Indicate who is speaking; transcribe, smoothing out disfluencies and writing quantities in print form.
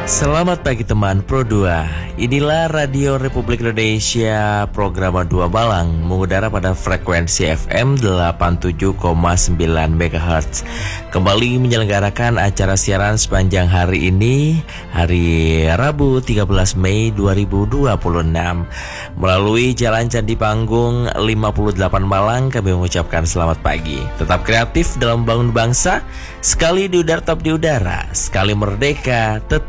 Speaker 1: Selamat pagi teman Pro 2. Inilah Radio Republik Indonesia, program 2 Malang, mengudara pada frekuensi FM 87,9 MHz. Kembali menyelenggarakan acara siaran sepanjang hari ini, hari Rabu 13 Mei 2026. Melalui Jalan Candi Panggung 58 Malang, kami mengucapkan selamat pagi. Tetap kreatif dalam membangun bangsa, sekali di udara tetap di udara, sekali merdeka tetap